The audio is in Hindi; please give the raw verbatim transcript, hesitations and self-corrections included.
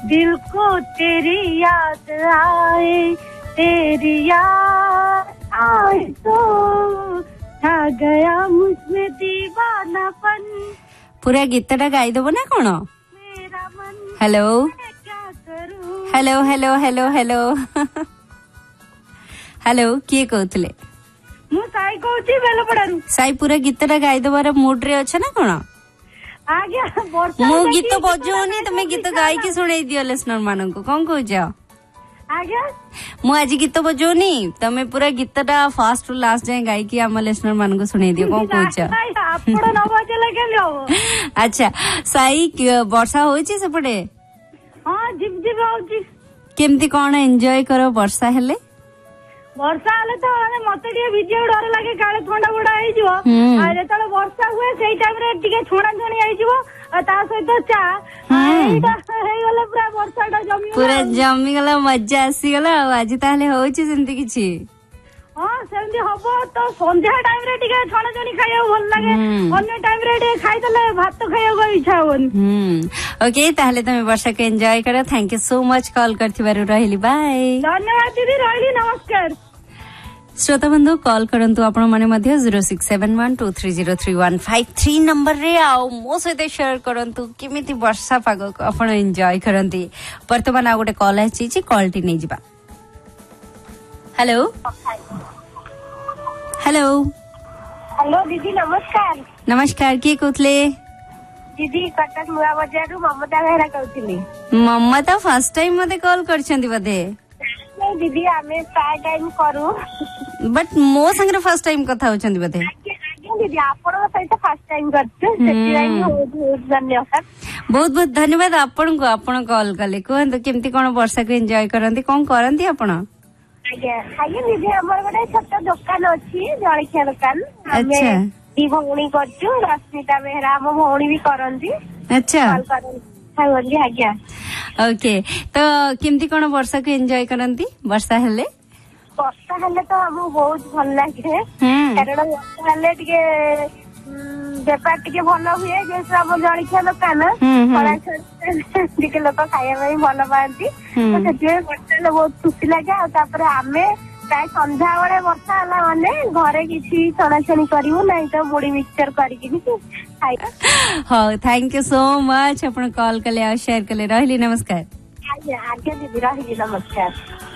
दिल को तेरी याद आए, तेरी याद आए तो छा गया मुझमें दीवानापन। पूरा गीतटा गाईदेव ना कौन? मेरा मन हेलो क्या करूं? Hello hello hello hello hello किए कहते? ମୁଁ ସାଇ କହୁଛି ବେଲପଡାରୁ। ସାଇ ପୁରା ଗୀତଟା ଗାଇଦେବାର ମୁଡ୍ ରେ ଅଛ ନା କଣ? ଆଜ୍ଞା ବର୍ଷା ମୁଁ ଗୀତ ବଜଉନି, ତମେ ଗୀତ ଗାଇକି ଶୁଣେଇ ଦିଅ ଲିସନର ମାନଙ୍କୁ। କଣ କହୁଛ? ଆଜ୍ଞା ମୁଁ ଆଜି ଗୀତ ବଜଉନି, ତମେ ପୁରା ଗୀତଟା ଫାଷ୍ଟ ରୁ ଲାଷ୍ଟ ଯାଏ ଗାଇକି ଆମ ଲିସନର ମାନଙ୍କୁ ଶୁଣେଇ ଦିଅ। କଣ କହୁଛ? ଆପଣ ନ ବଜେଇଲେ କେମିତି ହବ? ଆଚ୍ଛା ସାଇ, ବର୍ଷା ହଉଛି ସେପଟେ? ହଁ ଝିପ୍ ଝିପ୍ ହଉଛି। କେମିତି କଣ ଏଞ୍ଜୟ କର ବର୍ଷା ହେଲେ? ବର୍ଷା ହେଲେ ତ ମାନେ ମତେ ଟିକେ ଭିଜିବାକୁ ଡର ଲାଗେ, କାଳେ ଥଣ୍ଡା ଫଣ୍ଡା ହେଇଯିବ। ଆଉ ଯେତେବେଳେ ବର୍ଷା ହୁଏ ସେଇ ଟାଇମ ରେ ଟିକେ ଛଣା ଛଣି ହେଇଯିବ, ଆଉ ତା ସହିତ ଚା, ଏଇଟା ହେଇଗଲେ ପୁରା ବର୍ଷା ଟା ଜମି ପୁରା ଜମିଗଲା, ମଜା ଆସିଗଲା। ଆଉ ଆଜି ତାହେଲେ ହଉଛି ସେମିତି କିଛି? ହଁ ସେମିତି ହବ ତ। ସନ୍ଧ୍ୟା ଟାଇମ ରେ ଟିକେ ଛଣା ଛଣି ଖାଇବାକୁ ଭଲ ଲାଗେ, ଅନ୍ୟ ଟାଇମ ରେ ଟିକେ ଖାଇଦେଲେ ଭାତ ଖାଇବାକୁ ଇଚ୍ଛା ହବନି। ଓକେ, ତାହେଲେ ତମେ ବର୍ଷାକୁ ଏଞ୍ଜୟ କର। Thank you so much call କରିଥିବାରୁ। ରହିଲି, ବାଏ। ଧନ୍ୟବାଦ ଦିଦି, ରହିଲି, ନମସ୍କାର। श्रोता बंधु कॉल करंतु आपण माने मध्य zero six seven one two three zero three one five three number रे आओ मो सहित शेयर करंतु केमिति वर्षा पाग आपण एंजॉय करंती। वर्तमान आ गोटे कॉल आछि, कॉल टी नै जिबा। हेलो हेलो हेलो दीदी, नमस्कार। नमस्कार, किए कहतले? दीदी कटक नुआ बजार रु ममता बेहरा कहतली। ममता फर्स्ट टाइम मते कॉल करछंती बदे? नहीं दीदी, आमे प्राय टाइम करू, बट मो संगे फर्स्ट टाइम कथा होचंती बदे? आज्ञा दीदी, आपण सहित फर्स्ट टाइम करछु, सेति लाइन बहुत बहुत धन्यवाद। बहुत बहुत धन्यवाद आपण को, आपण कॉल कले। कहंतु केमती कोन वर्षा को एंजॉय करंती, कोन करंती आपण? आज्ञा आज्ञा दीदी, हमर गोटे छोट दुकान अछि, जळखिया दुकान। अच्छा, दी भौणी करछु, रश्मिता बेहरा हम भौणी भी करंती। अच्छा, कॉल करंती। हां बोलिए। आज्ञा ओके, तो केमती कोन वर्षा को एंजॉय करंती? वर्षा हेले वर्षा हेले तो हमको बहुत भल लागे, कारण वर्षा हेले टिके बेपार टिके भल हुए, जैसे हम जळखिया दुकान टिके लोक खाଇବା ପାଇଁ ଭଲ ପାଆନ୍ତି, ତ ସେଥିପାଇଁ ବର୍ଷା ହେଲେ ବହୁତ ଖୁସି ଲାଗେ। ଆଉ ତାପରେ ଆମେ ପ୍ରାୟ ସନ୍ଧ୍ୟା ବେଳେ ବର୍ଷା ହେଲା ମାନେ ଘରେ କିଛି ଛଣାଛଣି କରିବୁ, ନାହିଁ ତ ମୁଢି ମିକ୍ସଚର କରିକି ଖାଇବା। ହଉ, ଥ୍ୟାଙ୍କ ୟୁ ସୋ ମଚ୍ ଆପଣ କଲ୍ କଲେ ଆଉ ସେୟାର କଲେ। ରହିଲି, ନମସ୍କାର। ଆଜ୍ଞା ଆଜ୍ଞା ଦିଦି, ରହିଲି, ନମସ୍କାର।